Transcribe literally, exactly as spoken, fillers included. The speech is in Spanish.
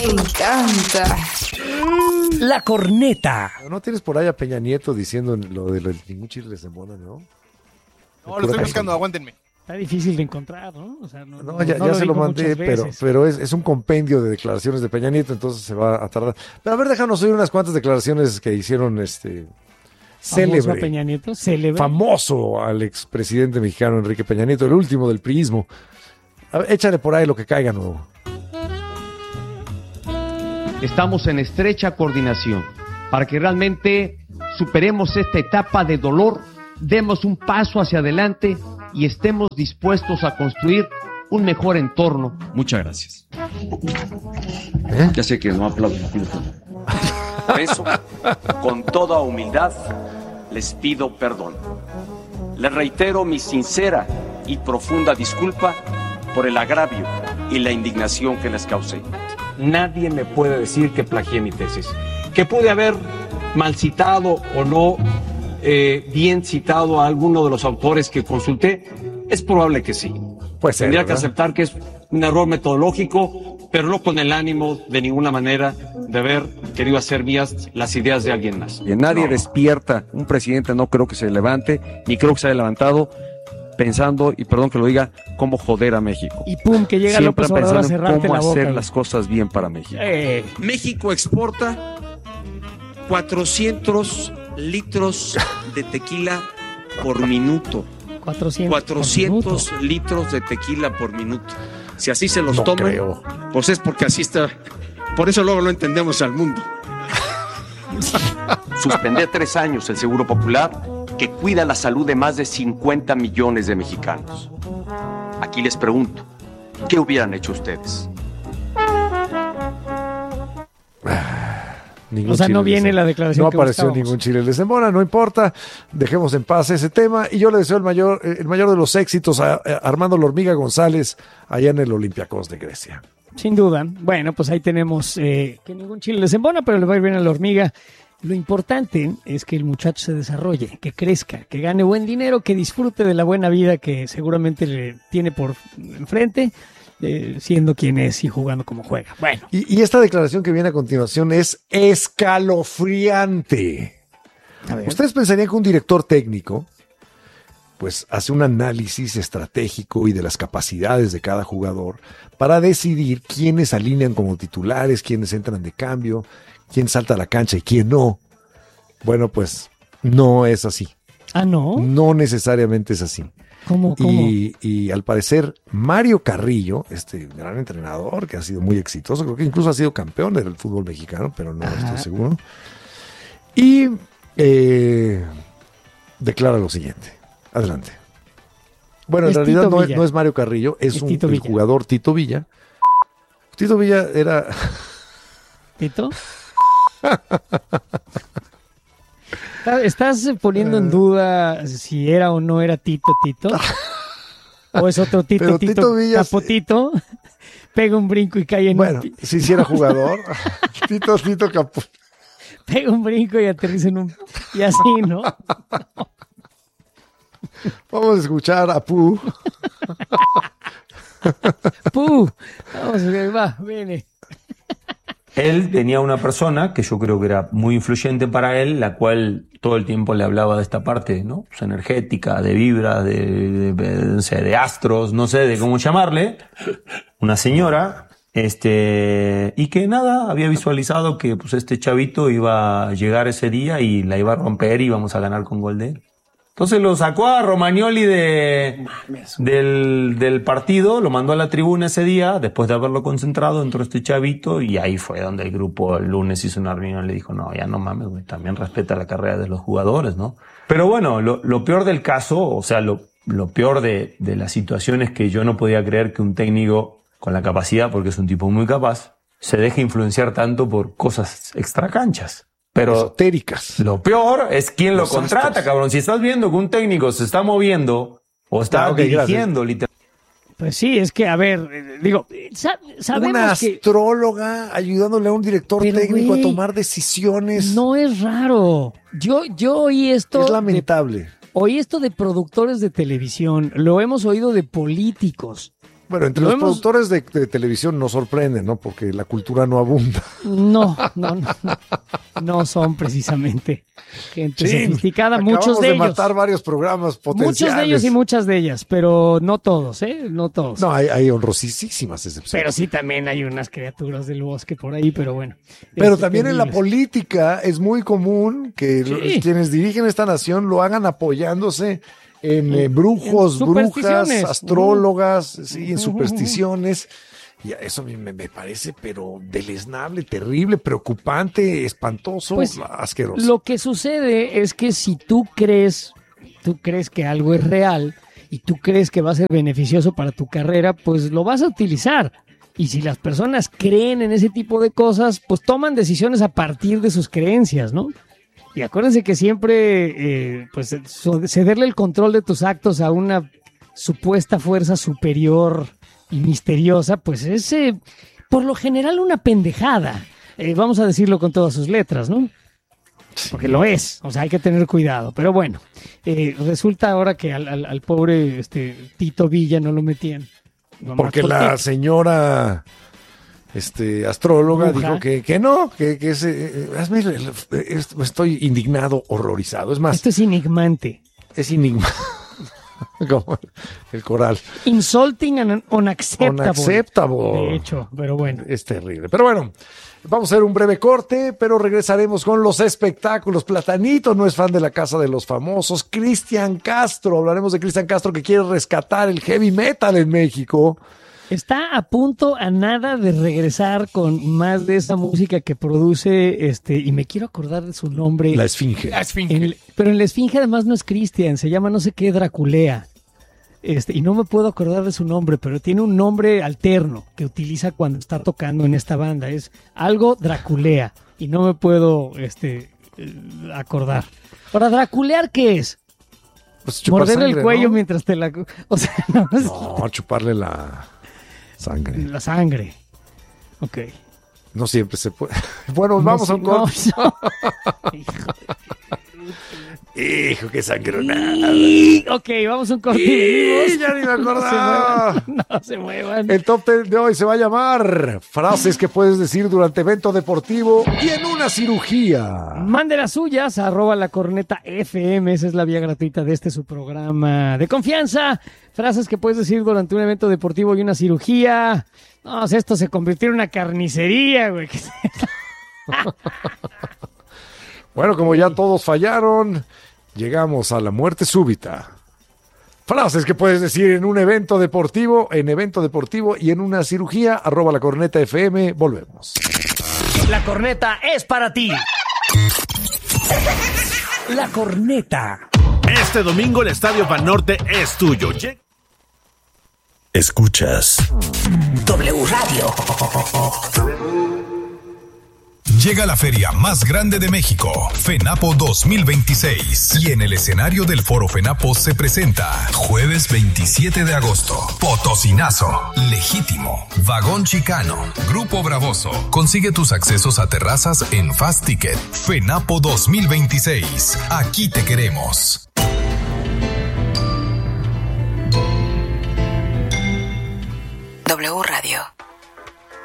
Me encanta. La corneta. ¿No tienes por ahí a Peña Nieto diciendo lo de lo- ningún chile les embona, no? No, lo estoy buscando, aguántenme. Está difícil de encontrar, ¿no? O sea, no, No, ya, no ya lo se lo dijo mandé, muchas pero, veces. pero es, es un compendio de declaraciones de Peña Nieto, entonces se va a tardar. Pero a ver, déjanos oír unas cuantas declaraciones que hicieron este Famoso célebre, Peña Nieto, célebre. famoso al expresidente mexicano Enrique Peña Nieto, el último del priismo. A ver, échale por ahí lo que caiga nuevo. Estamos en estrecha coordinación para que realmente superemos esta etapa de dolor, demos un paso hacia adelante y estemos dispuestos a construir un mejor entorno. Muchas gracias. ¿Eh? Ya sé que no aplaudo. Por eso, con toda humildad, les pido perdón. Les reitero mi sincera y profunda disculpa por el agravio y la indignación que les causé. Nadie me puede decir que plagié mi tesis. Que pude haber mal citado o no eh, bien citado a alguno de los autores que consulté. Es probable que sí. Pues Tendría que aceptar que es un error metodológico, pero no con el ánimo de ninguna manera de haber querido hacer mías las ideas de alguien más. Y nadie no. despierta. Un presidente no creo que se levante, ni creo que se haya levantado pensando, y perdón que lo diga, cómo joder a México. Y pum, que llega Siempre López Obrador a pensando en cerrarte cómo la boca. hacer y... las cosas bien para México. Eh. México exporta cuatrocientos litros de tequila por minuto. cuatrocientos, cuatrocientos por minuto. litros de tequila por minuto. Si así se los No toman, creo. pues es porque así está. Por eso luego lo entendemos al mundo. Suspender tres años el Seguro Popular que cuida la salud de más de cincuenta millones de mexicanos. Aquí les pregunto, ¿qué hubieran hecho ustedes? Ningún O sea, chile no viene les- la declaración No que apareció buscábamos. ningún chile les embona, no importa. Dejemos en paz ese tema. Y yo le deseo el mayor, el mayor de los éxitos a, a Armando La Hormiga González allá en el Olympiacos de Grecia. Sin duda. Bueno, pues ahí tenemos eh, que ningún chile les embona, pero le va a ir bien a la hormiga. Lo importante es que el muchacho se desarrolle, que crezca, que gane buen dinero, que disfrute de la buena vida que seguramente le tiene por enfrente, eh, siendo quien es y jugando como juega. Bueno. Y, y esta declaración que viene a continuación es escalofriante. A ver. Ustedes pensarían que un director técnico pues hace un análisis estratégico y de las capacidades de cada jugador para decidir quiénes alinean como titulares, quiénes entran de cambio, quién salta a la cancha y quién no. Bueno, pues no es así. Ah, ¿no? No necesariamente es así. ¿Cómo, cómo? Y, y al parecer Mario Carrillo, este gran entrenador que ha sido muy exitoso, creo que incluso ha sido campeón del fútbol mexicano, pero no Ajá. estoy seguro. Y eh, declara lo siguiente. Adelante. Bueno, en Es realidad Tito no es, Villa. no es Mario Carrillo, es, Es un, Tito el Villa. jugador Tito Villa. Tito Villa era... ¿Tito? ¿Estás- ¿Estás poniendo en duda si era o no era Tito Tito? ¿O es otro Tito Pero Tito, Tito Villa- Capotito? Pega un brinco y cae en Bueno, un... pi- si hiciera jugador, Tito, Tito Capo. Pega un brinco y aterriza en un... Y así, ¿no? Vamos a escuchar a Pu. ¡Puh! Vamos, va, viene. Él tenía una persona que yo creo que era muy influyente para él, la cual todo el tiempo le hablaba de esta parte, ¿no? Pues energética, de vibra, de, de, de, no sé, de astros, no sé de cómo llamarle. Una señora, este, y que nada, había visualizado que pues este chavito iba a llegar ese día y la iba a romper y íbamos a ganar con gol de él. Entonces lo sacó a Romagnoli de, del, del partido, lo mandó a la tribuna ese día, después de haberlo concentrado, entró este chavito y ahí fue donde el grupo el lunes hizo una reunión y le dijo, no, ya no mames, güey, también respeta la carrera de los jugadores, ¿no? Pero bueno, lo, lo peor del caso, o sea, lo, lo peor de, de la situación es que yo no podía creer que un técnico con la capacidad, porque es un tipo muy capaz, se deje influenciar tanto por cosas extracanchas. Pero esotéricas. Lo peor es quién lo Los contrata, astros. cabrón. Si estás viendo que un técnico se está moviendo o está Ah, ok, dirigiendo literalmente. Pues sí, es que, a ver, eh, digo, sa- sabemos Una que astróloga ayudándole a un director Pero, técnico güey, a tomar decisiones. no es raro. Yo, yo oí esto... Es de- lamentable. Oí esto de productores de televisión, lo hemos oído de políticos. Bueno, entre Lo los hemos- productores de, de televisión no sorprende, ¿no? Porque la cultura no abunda. No, no, no, no, no son precisamente gente Chin, sofisticada, acabamos muchos de, de ellos. matar varios programas potenciales. Muchos de ellos y muchas de ellas, pero no todos, ¿eh? No todos. No, hay, hay honrosísimas excepciones. Pero sí también hay unas criaturas del bosque por ahí, pero bueno. Pero Este, también en la terribles. política es muy común que Sí. los- quienes dirigen esta nación lo hagan apoyándose en eh, brujos, en brujas, supersticiones. astrólogas, sí, en Ujú. supersticiones. Y eso a mí me, me parece, pero deleznable, terrible, preocupante, espantoso, Pues, asqueroso. Lo que sucede es que si tú crees, tú crees que algo es real y tú crees que va a ser beneficioso para tu carrera, pues lo vas a utilizar. Y si las personas creen en ese tipo de cosas, pues toman decisiones a partir de sus creencias, ¿no? Y acuérdense que siempre, eh, pues, so- cederle el control de tus actos a una supuesta fuerza superior y misteriosa, pues es, eh, por lo general, una pendejada. Eh, vamos a decirlo con todas sus letras, ¿no? Porque lo es, o sea, hay que tener cuidado. Pero bueno, eh, resulta ahora que al, al- al pobre este, Tito Villa no lo metían. Nomás Porque por la Tito. señora este, astróloga Bruja. dijo que, que no, que, que ese, eh, hazme el- el- es- estoy indignado, horrorizado. Es más, Esto es enigmante. es enigma. Como el coral. Insulting and unacceptable. Unacceptable. De hecho, pero bueno. Es terrible. Pero bueno, vamos a hacer un breve corte, pero regresaremos con los espectáculos. Platanito no es fan de la Casa de los Famosos. Cristian Castro, hablaremos de Cristian Castro que quiere rescatar el heavy metal en México. Está a punto a nada de regresar con más de esa música que produce, este, y me quiero acordar de su nombre. La Esfinge. La Esfinge. En el- pero en la Esfinge además no es Cristian, se llama no sé qué Draculea. Este, y no me puedo acordar de su nombre, pero tiene un nombre alterno que utiliza cuando está tocando en esta banda. Es algo Draculea. Y no me puedo este, eh, acordar. Ahora, ¿Draculear qué es? Pues chupar Morderle sangre, el cuello ¿no? mientras te la... O sea, no, es No, chuparle la sangre. la sangre. Ok. No siempre se puede. Bueno, No, vamos sí, a un corte. no, no. Hijo Hijo, qué sangronada. de- Ok, vamos a un corte y venimos. Ya ni me No se acordaba. muevan, no se muevan. El top ten de hoy se va a llamar frases que puedes decir durante evento deportivo y en una cirugía. Mande las suyas, arroba la corneta F M, esa es la vía gratuita de este su programa de confianza. Frases que puedes decir durante un evento deportivo y una cirugía. No, si esto se convirtió en una carnicería, güey. Bueno, como ya todos fallaron, llegamos a la muerte súbita. Frases que puedes decir en un evento deportivo, en evento deportivo y en una cirugía, arroba la corneta F M, volvemos. La corneta es para ti. La corneta. Este domingo el Estadio Banorte es tuyo. Lle- Escuchas W Radio. Llega la feria más grande de México, FENAPO dos mil veintiséis. Y en el escenario del Foro FENAPO se presenta jueves veintisiete de agosto. Potosinazo, Legítimo, Vagón Chicano, Grupo Bravoso. Consigue tus accesos a terrazas en Fast Ticket. FENAPO dos mil veintiséis. Aquí te queremos. W Radio.